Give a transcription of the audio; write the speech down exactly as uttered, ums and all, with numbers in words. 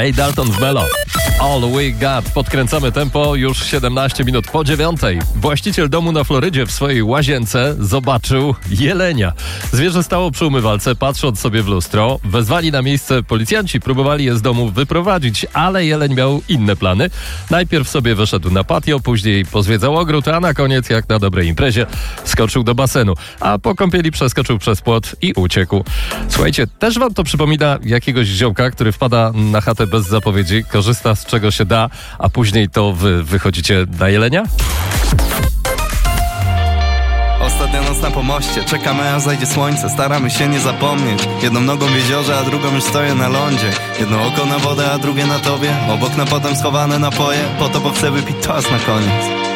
Ray Dalton w Melo. All we got. Podkręcamy tempo już siedemnaście minut po dziewiątej. Właściciel domu na Florydzie w swojej łazience zobaczył jelenia. Zwierzę stało przy umywalce, patrząc sobie w lustro. Wezwali na miejsce policjanci, próbowali je z domu wyprowadzić, ale jeleń miał inne plany. Najpierw sobie wyszedł na patio, później pozwiedzał ogród, a na koniec, jak na dobrej imprezie, skoczył do basenu. A po kąpieli przeskoczył przez płot i uciekł. Słuchajcie, też wam to przypomina jakiegoś ziomka, który wpada na chatę bez zapowiedzi, korzysta z czego się da, a później to wy wychodzicie na jelenia? Ostatnia noc na pomoście, czekamy aż zajdzie słońce. Staramy się nie zapomnieć. Jedną nogą w jeziorze, a drugą już stoję na lądzie. Jedno oko na wodę, a drugie na tobie. Obok na potem schowane napoje. Po to, bo chcę wypić czas na koniec.